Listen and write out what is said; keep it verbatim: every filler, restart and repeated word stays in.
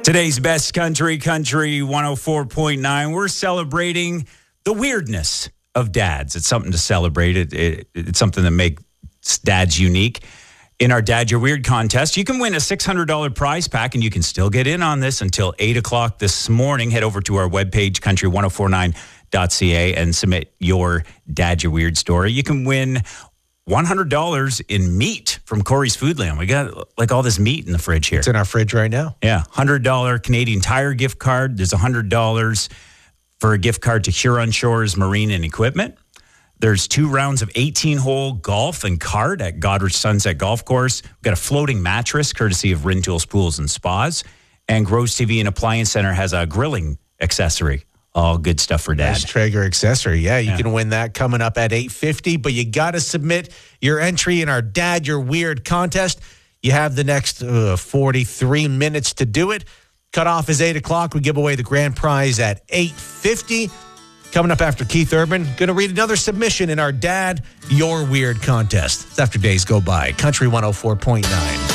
Today's best country, Country one oh four point nine. We're celebrating the weirdness of dads. It's something to celebrate. It, it, it's something that makes dads unique. In our Dad You're Weird contest, you can win a six hundred dollars prize pack, and you can still get in on this until eight o'clock this morning. Head over to our webpage, country ten forty-nine dot c a, and submit your Dad You're Weird story. You can win one hundred dollars in meat from Corey's Foodland. We got like all this meat in the fridge here. It's in our fridge right now. Yeah, one hundred dollars Canadian Tire gift card. There's one hundred dollars for a gift card to Huron Shores Marine and Equipment. There's two rounds of eighteen-hole golf and cart at Goderich Sunset Golf Course. We've got a floating mattress courtesy of Rentools Pools and Spas. And Gross T V and Appliance Center has a grilling accessory. All good stuff for Dad. Nice Traeger accessory. Yeah, you Yeah. can win that coming up at eight fifty, but you got to submit your entry in our Dad You're Weird contest. You have the next uh, forty-three minutes to do it. Cutoff is eight o'clock. We give away the grand prize at eight fifty. Coming up after Keith Urban, going to read another submission in our Dad You're Weird contest. It's after days go by. Country one oh four point nine.